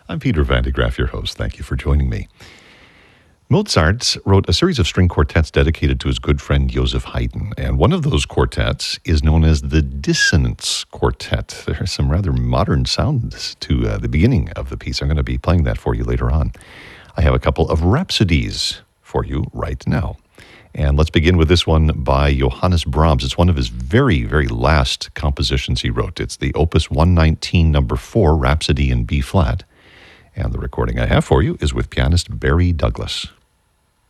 I'm Peter Van de Graaff, your host. Thank you for joining me. Mozart wrote a series of string quartets dedicated to his good friend Joseph Haydn, and one of those quartets is known as the Dissonance Quartet. There are some rather modern sounds to the beginning of the piece. I'm going to be playing that for you later on. I have a couple of rhapsodies for you right now. And let's begin with this one by Johannes Brahms. It's one of his very, very last compositions he wrote. It's the Opus 119, number 4, Rhapsody in B-flat. And the recording I have for you is with pianist Barry Douglas.